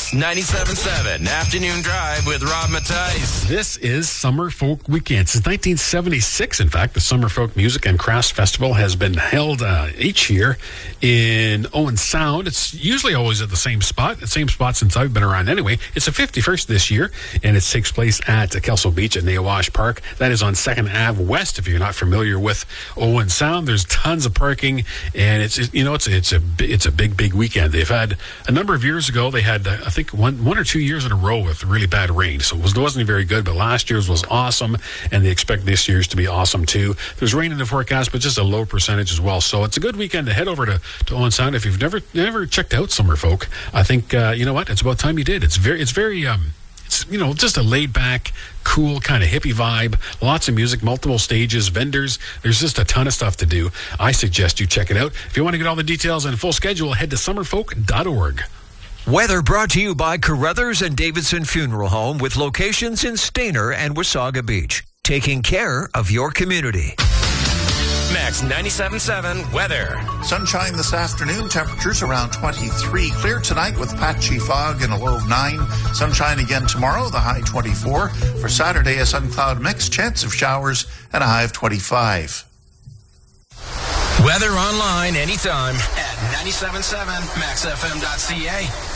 Max 97.7 Afternoon Drive with Rob Matthijs. This is Summer Folk Weekend. Since 1976, in fact, the Summer Folk Music and Crafts Festival has been held each year in Owen Sound. It's usually always at the same spot since I've been around anyway. It's the 51st this year, and it takes place at Kelso Beach at Nawash Park. That is on 2nd Ave West. If you're not familiar with Owen Sound, there's tons of parking, and it's a big weekend. They've had a number of years ago. They had I think one or 2 years in a row with really bad rain, so it wasn't very good. But last year's was awesome, and they expect this year's to be awesome too. There's rain in the forecast, but just a low percentage as well. So it's a good weekend to head over to Owen Sound. If you've never checked out Summer Folk, I think you know what, it's about time you did. It's very just a laid back, cool kind of hippie vibe. Lots of music, multiple stages, vendors. There's just a ton of stuff to do. I suggest you check it out. If you want to get all the details and full schedule, head to summerfolk.org. Weather brought to you by Carruthers and Davidson Funeral Home, with locations in Stayner and Wasaga Beach, taking care of your community. Max 97.7 weather. Sunshine this afternoon, temperatures around 23. Clear tonight with patchy fog and a low of 9. Sunshine again tomorrow, the high 24. For Saturday, a sun-cloud mix, chance of showers, and a high of 25. Weather online anytime at 97.7maxfm.ca.